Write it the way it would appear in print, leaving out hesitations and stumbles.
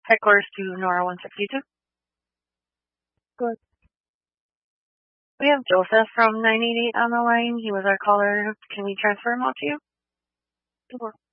Headquarters to Nora 162. Good. We have Joseph from 988 on the line. He was our caller. Can we transfer him out to you? Sure.